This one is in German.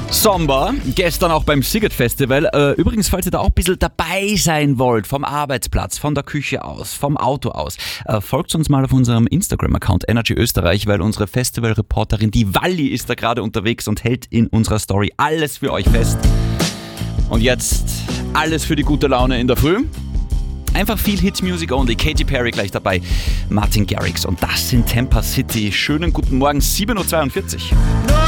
Sommer, gestern auch beim Sziget Festival. Übrigens, falls ihr da auch ein bisschen dabei sein wollt, vom Arbeitsplatz, von der Küche aus, vom Auto aus, folgt uns mal auf unserem Instagram-Account Energy Österreich, weil unsere Festival-Reporterin, die Walli, ist da gerade unterwegs und hält in unserer Story alles für euch fest. Und jetzt alles für die gute Laune in der Früh. Einfach viel Hits Music Only, Katy Perry gleich dabei, Martin Garrix und das sind Tampa City. Schönen guten Morgen, 7.42 Uhr.